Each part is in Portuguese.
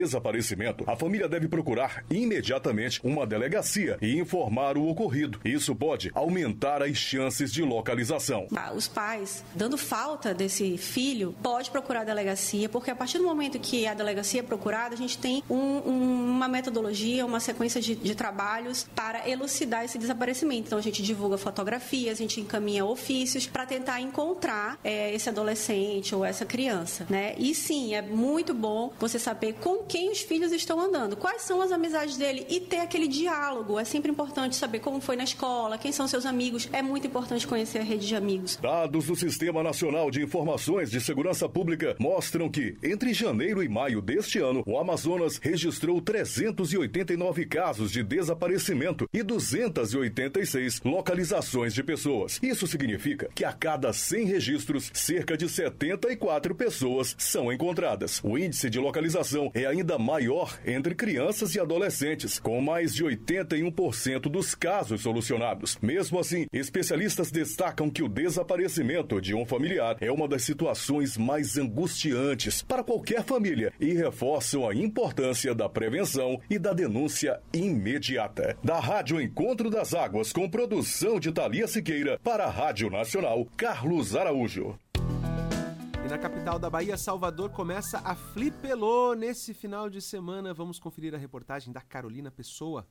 desaparecimento, a família deve procurar imediatamente uma delegacia e informar o ocorrido. Isso pode aumentar as chances de localização. Os pais, dando falta desse filho, pode procurar a delegacia, porque a partir do momento que a delegacia é procurada, a gente tem uma metodologia, uma sequência de trabalhos para elucidar esse desaparecimento. Então a gente divulga fotografias, a gente encaminha ofícios para tentar encontrar esse adolescente ou essa criança, né? E sim, é muito bom você saber com quem os filhos estão andando, quais são as amizades dele e ter aquele diálogo. É sempre importante saber como foi na escola, quem são seus amigos. É muito importante conhecer a rede de amigos. Dados do Sistema Nacional de Informações de Segurança Pública mostram que, entre janeiro e maio deste ano, o Amazonas registrou 389 casos de desaparecimento e 286 localizações de pessoas. Isso significa que a cada 100 registros, cerca de 74 pessoas são encontradas. O índice de localização é ainda maior entre crianças e adolescentes, com mais de 81% dos casos solucionados. Mesmo assim, especialistas destacam que o desaparecimento de um familiar é uma das situações mais angustiantes para qualquer família e reforçam a importância da prevenção e da denúncia imediata. Da Rádio Encontro das Águas, com produção de Thalia Siqueira, para a Rádio Nacional, Carlos Araújo. E na capital da Bahia, Salvador, começa a Flipelô. Nesse final de semana, vamos conferir a reportagem da Carolina Pessoa.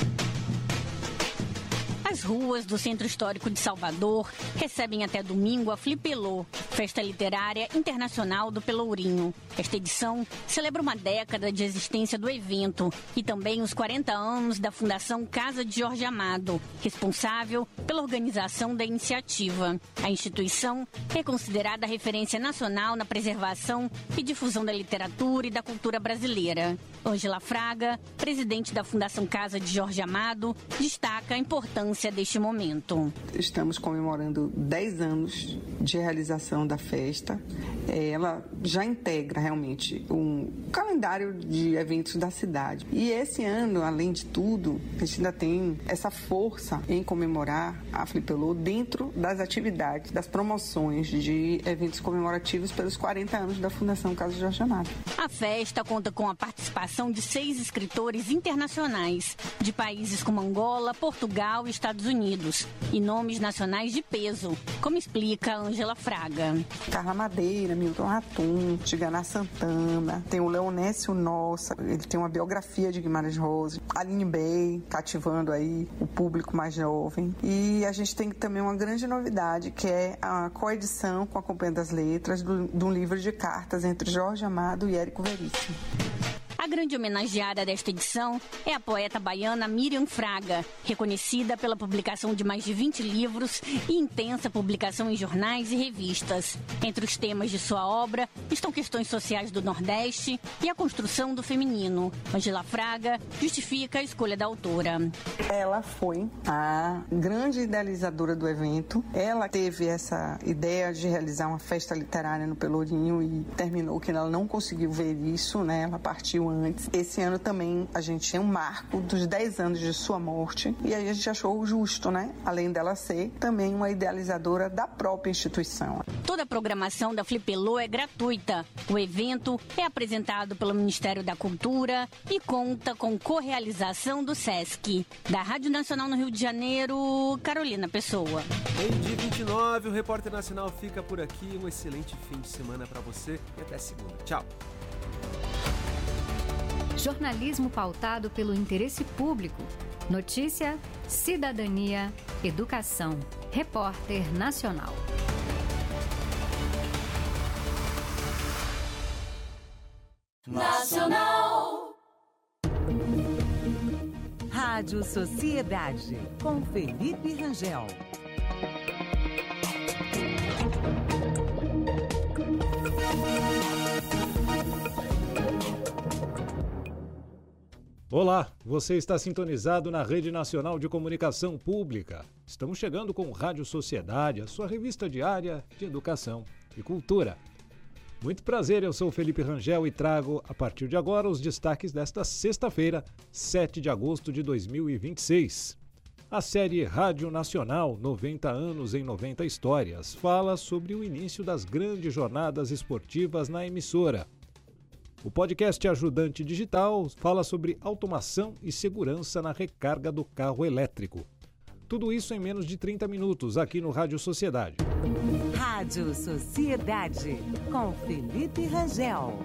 As ruas do Centro Histórico de Salvador recebem até domingo a Flipelô, Festa Literária Internacional do Pelourinho. Esta edição celebra uma década de existência do evento e também os 40 anos da Fundação Casa de Jorge Amado, responsável pela organização da iniciativa. A instituição é considerada referência nacional na preservação e difusão da literatura e da cultura brasileira. Ângela Fraga, presidente da Fundação Casa de Jorge Amado, destaca a importância deste momento. Estamos comemorando 10 anos de realização da festa. Ela já integra realmente um calendário de eventos da cidade. E esse ano, além de tudo, a gente ainda tem essa força em comemorar a Flipelô dentro das atividades, das promoções de eventos comemorativos pelos 40 anos da Fundação Casa de Jorge Amado. A festa conta com a participação de 6 escritores internacionais de países como Angola, Portugal e Estados Unidos e nomes nacionais de peso, como explica Ângela Fraga. Carla Madeira, Milton Ratum, Tigana Santana, tem o Leonécio Nossa, ele tem uma biografia de Guimarães Rosa, Aline Bey, cativando aí o público mais jovem. E a gente tem também uma grande novidade, que é a coedição com a Companhia das Letras de um livro de cartas entre Jorge Amado e Érico Veríssimo. A grande homenageada desta edição é a poeta baiana Miriam Fraga, reconhecida pela publicação de mais de 20 livros e intensa publicação em jornais e revistas. Entre os temas de sua obra estão questões sociais do Nordeste e a construção do feminino. Ângela Fraga justifica a escolha da autora. Ela foi a grande idealizadora do evento. Ela teve essa ideia de realizar uma festa literária no Pelourinho e terminou que ela não conseguiu ver isso, né? Ela partiu antes. Esse ano também a gente tem um marco dos 10 anos de sua morte e aí a gente achou justo, né? Além dela ser também uma idealizadora da própria instituição. Toda a programação da Flipelô é gratuita. O evento é apresentado pelo Ministério da Cultura e conta com correalização do SESC. Da Rádio Nacional no Rio de Janeiro, Carolina Pessoa. Em dia 29, o Repórter Nacional fica por aqui. Um excelente fim de semana para você e até segunda. Tchau. Jornalismo pautado pelo interesse público. Notícia, cidadania, educação. Repórter Nacional. Nacional. Rádio Sociedade, com Felipe Rangel. Olá, você está sintonizado na Rede Nacional de Comunicação Pública. Estamos chegando com Rádio Sociedade, a sua revista diária de educação e cultura. Muito prazer, eu sou Felipe Rangel e trago, a partir de agora, os destaques desta sexta-feira, 7 de agosto de 2026. A série Rádio Nacional, 90 anos em 90 histórias, fala sobre o início das grandes jornadas esportivas na emissora. O podcast Ajudante Digital fala sobre automação e segurança na recarga do carro elétrico. Tudo isso em menos de 30 minutos aqui no Rádio Sociedade. Rádio Sociedade, com Felipe Rangel.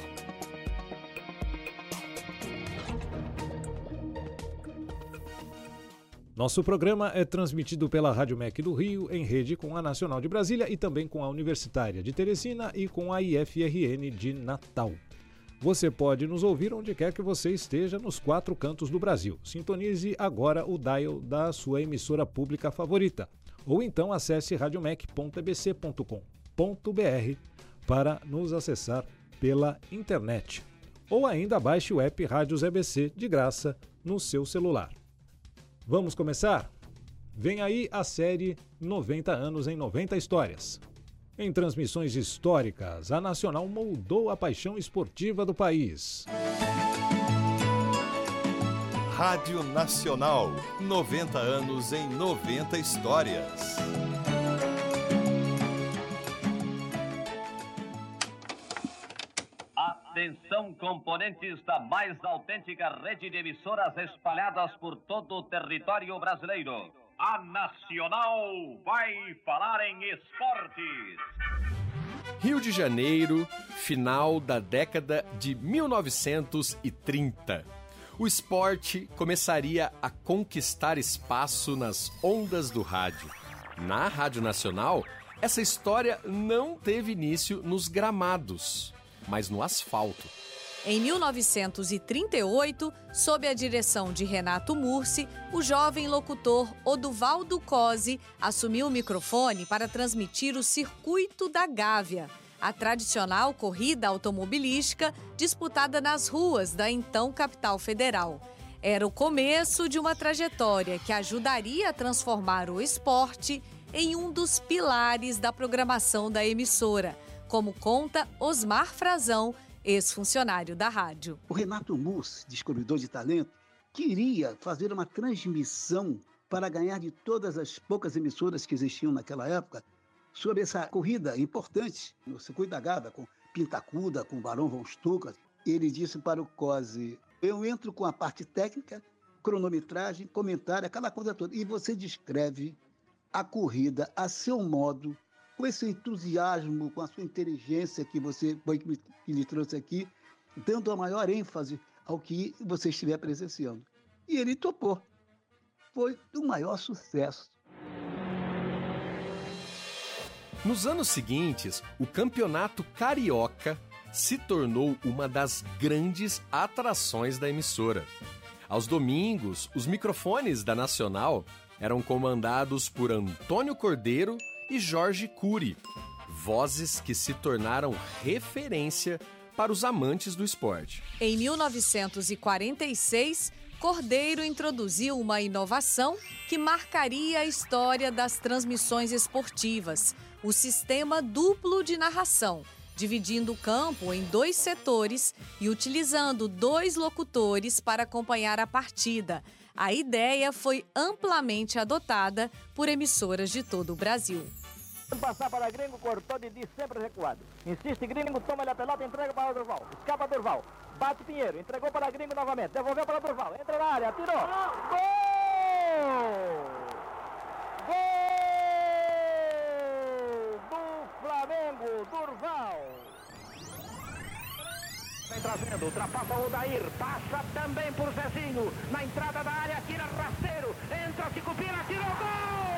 Nosso programa é transmitido pela Rádio MEC do Rio, em rede com a Nacional de Brasília e também com a Universitária de Teresina e com a IFRN de Natal. Você pode nos ouvir onde quer que você esteja nos 4 cantos do Brasil. Sintonize agora o dial da sua emissora pública favorita. Ou então acesse radiomec.ebc.com.br para nos acessar pela internet. Ou ainda baixe o app Rádios EBC de graça no seu celular. Vamos começar? Vem aí a série 90 anos em 90 histórias. Em transmissões históricas, a Nacional moldou a paixão esportiva do país. Rádio Nacional, 90 anos em 90 histórias. Atenção, componentes da mais autêntica rede de emissoras espalhadas por todo o território brasileiro. A Nacional vai falar em esportes. Rio de Janeiro, final da década de 1930. O esporte começaria a conquistar espaço nas ondas do rádio. Na Rádio Nacional, essa história não teve início nos gramados, mas no asfalto. Em 1938, sob a direção de Renato Mursi, o jovem locutor Oduvaldo Cosi assumiu o microfone para transmitir o Circuito da Gávea, a tradicional corrida automobilística disputada nas ruas da então capital federal. Era o começo de uma trajetória que ajudaria a transformar o esporte em um dos pilares da programação da emissora, como conta Osmar Frazão, ex-funcionário da rádio. O Renato Mursi, descobridor de talento, queria fazer uma transmissão para ganhar de todas as poucas emissoras que existiam naquela época sobre essa corrida importante no Circuito da Gávea, com Pintacuda, com Barão von Stuka. Ele disse para o Cosi: eu entro com a parte técnica, cronometragem, comentário, aquela coisa toda, e você descreve a corrida a seu modo, com esse entusiasmo, com a sua inteligência que lhe trouxe aqui, dando a maior ênfase ao que você estiver presenciando. E ele topou. Foi o maior sucesso. Nos anos seguintes, o Campeonato Carioca se tornou uma das grandes atrações da emissora. Aos domingos, os microfones da Nacional eram comandados por Antônio Cordeiro e Jorge Cury, vozes que se tornaram referência para os amantes do esporte. Em 1946, Cordeiro introduziu uma inovação que marcaria a história das transmissões esportivas, o sistema duplo de narração, dividindo o campo em 2 setores e utilizando 2 locutores para acompanhar a partida. A ideia foi amplamente adotada por emissoras de todo o Brasil. Passar para Gringo, cortou de sempre recuado. Insiste Gringo, toma a pelota, entrega para Durval. Escapa Durval. Bate Pinheiro, entregou para Gringo novamente. Devolveu para Durval. Entra na área, tirou. Gol! Gol do Flamengo, Durval. Vem trazendo, ultrapassa o Odair, passa também por Zezinho. Na entrada da área, tira rasteiro. Entra, Cicupira, tirou, gol!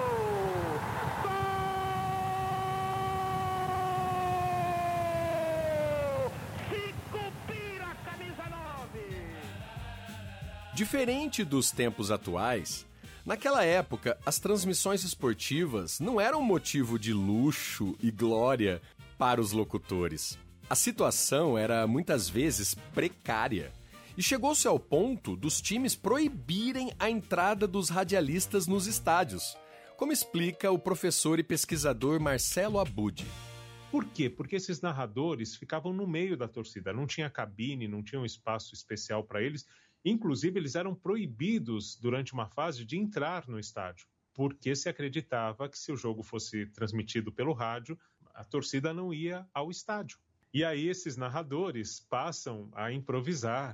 Diferente dos tempos atuais, naquela época as transmissões esportivas não eram motivo de luxo e glória para os locutores. A situação era muitas vezes precária e chegou-se ao ponto dos times proibirem a entrada dos radialistas nos estádios, como explica o professor e pesquisador Marcelo Abud. Por quê? Porque esses narradores ficavam no meio da torcida, não tinha cabine, não tinha um espaço especial para eles. Inclusive, eles eram proibidos, durante uma fase, de entrar no estádio, porque se acreditava que se o jogo fosse transmitido pelo rádio, a torcida não ia ao estádio. E aí esses narradores passam a improvisar